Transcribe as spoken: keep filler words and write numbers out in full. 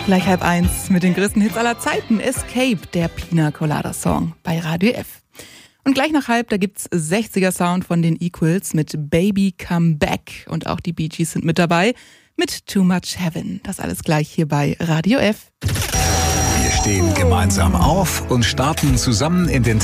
Gleich halb eins mit den größten Hits aller Zeiten. Escape, der Pina Colada Song bei Radio F. Und gleich nach halb, da gibt's sechziger Sound von den Equals mit Baby Come Back. Und auch die Bee Gees sind mit dabei mit Too Much Heaven. Das alles gleich hier bei Radio F. Wir stehen gemeinsam auf und starten zusammen in den